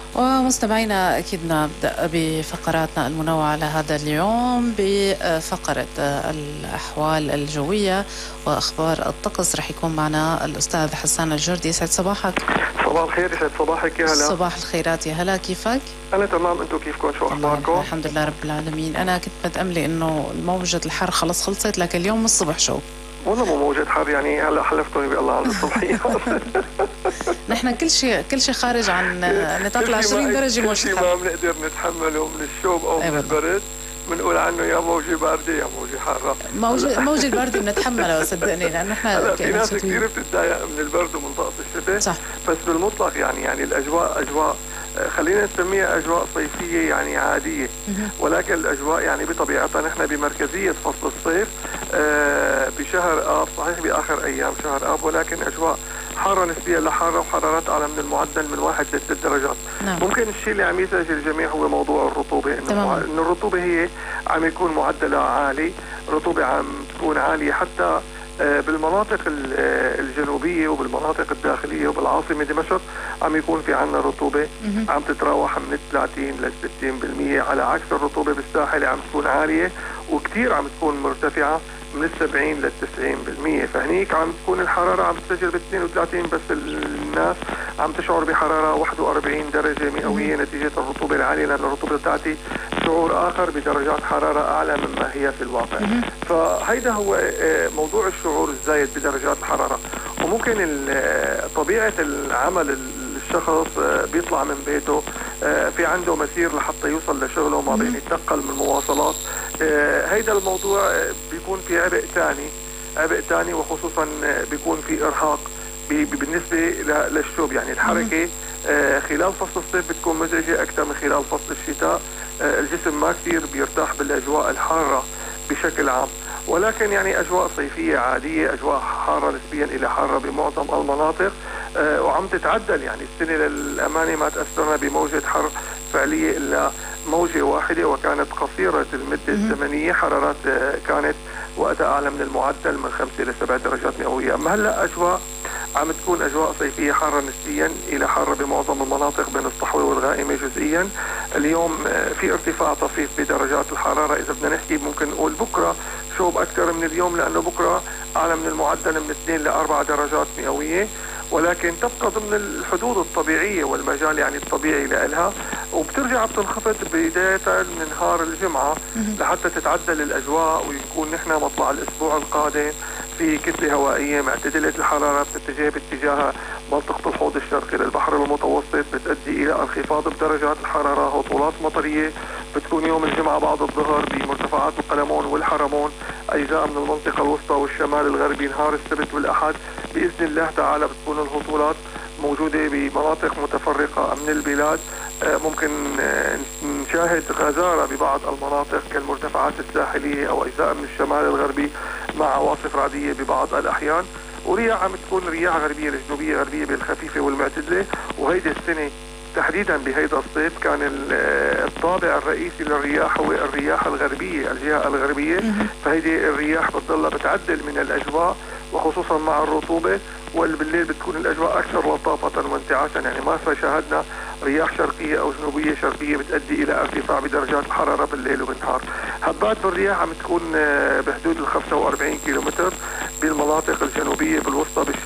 ومستمعينا أكيد نبدأ بفقراتنا المنوعة لهذا اليوم بفقرة الأحوال الجوية وأخبار الطقس. رح يكون معنا الأستاذ حسان الجردي. يسعد صباحك. صباح الخير. يسعد صباحك يا هلا. صباح الخيرات يا هلا، كيفك؟ أنا تمام، أنتم كيفكم؟ شو أخباركم؟ الحمد لله رب العالمين. أنا كنت متأملة إنه موجة الحر خلص خلصت، لكن اليوم الصبح شو؟ والله مو موجة حر، يعني هلا حلفتوني بالله عن الصبحية. نحن كل شيء خارج عن نطاق 20 درجة كل شيء ما بنقدر نتحمله من الشوب أو من البرد بنقول عنه يا موجة باردة يا موجة حارة. موجة البردة بنتحملها صدقني، لأنه احنا في ناس كثير بتتضايق من البرد ومن طقس الشتاء. صح. بس بالمطلق يعني الأجواء أجواء خلينا نسميها أجواء صيفية يعني عادية، ولكن الأجواء يعني بطبيعتها نحن بمركزية فصل الصيف بشهر آب، صحيح بآخر أيام شهر آب، ولكن أجواء حارة نسبيا لحارة وحرارات أعلى من المعدل من 1 ل 3 درجات. نعم. ممكن الشيء اللي عم يزعج الجميع هو موضوع الرطوبة، إنه الرطوبة هي عم يكون معدلها عالي، رطوبة عم تكون عالية حتى بالمناطق الجنوبية وبالمناطق الداخلية وبالعاصمة دمشق عم يكون في عنا رطوبة عم تتراوح من 30 ل 60%، على عكس الرطوبة بالساحل عم تكون عالية وكتير عم تكون مرتفعة من 70 ل 90%. فهنيك عم تكون الحرارة عم تسجل ب 32، بس الناس عم تشعر بحرارة 41 درجة مئوية نتيجة الرطوبة العالية، لأن الرطوبة بتعطي شعور آخر بدرجات حرارة أعلى مما هي في الواقع. فهيدا هو موضوع الشعور الزايد بدرجات الحرارة. وممكن طبيعة العمل، الشخص بيطلع من بيته في عنده مسير لحتى يوصل لشغله، ما بين يتنقل من مواصلات، هيدا الموضوع بيكون في عبء ثاني، وخصوصا بيكون في إرهاق بالنسبة للشوب. يعني الحركة خلال فصل الصيف بتكون مزعجة أكثر من خلال فصل الشتاء. الجسم ما كثير بيرتاح بالأجواء الحارة بشكل عام، ولكن يعني أجواء صيفية عادية، أجواء حارة نسبيا إلى حارة بمعظم المناطق، وعم تتعدل. يعني السنة للأمانة ما تأثرنا بموجة حر فعلية إلا موجة واحدة، وكانت قصيرة المدة الزمنية، حرارات كانت وقتها أعلى من المعدل من 5 إلى 7 درجات مئوية. أما هلأ أجواء عم تكون أجواء صيفية حارة نسبيا إلى حارة بمعظم المناطق بين الصحوة والغائمة جزئيا. اليوم في ارتفاع طفيف بدرجات الحرارة. إذا بدنا نحكي ممكن نقول بكرة شوب أكثر من اليوم، لأنه بكرة أعلى من المعدل من 2 ل 4 درجات مئوية، ولكن تبقى ضمن الحدود الطبيعية والمجال يعني الطبيعي لها، وبترجع بتنخفض بداية من نهار الجمعة لحتى تتعدل الأجواء، ويكون نحن مطلع الأسبوع القادم في كتلة هوائية معتدلة الحرارة بتتجه باتجاه منطقة الحوض الشرقي للبحر المتوسط، بتؤدي إلى انخفاض بدرجات الحرارة. هطولات مطرية بتكون يوم الجمعة بعد الظهر بمرتفعات القلمون والحرمون، أجزاء من المنطقة الوسطى والشمال الغربي. نهار السبت والأحد بإذن الله تعالى بتكون الهطولات موجودة بمناطق متفرقة من البلاد. ممكن نشاهد غزارة ببعض المناطق كالمرتفعات الساحلية أو أجزاء من الشمال الغربي مع عواصف رعدية ببعض الأحيان، ورياح عم تكون رياح غربية لجنوبية غربية بالخفيفة والمعتدلة. وهيدي السنة تحديدا بهيدا الصيف كان الطابع الرئيسي للرياح هو الرياح الغربية، الجهة الغربية. فهيدي الرياح بتضلها بتعدل من الأجواء، وخصوصا مع الرطوبة، والبالليل بتكون الأجواء أكثر لطافة وانتعاشا. يعني ما شاهدنا رياح شرقية أو جنوبية شرقية بتؤدي إلى ارتفاع بدرجات الحرارة بالليل وبالنهار. هبات بالرياح عم تكون بحدود ال 45 كيلومتر بالمناطق الجنوبية بالوسطى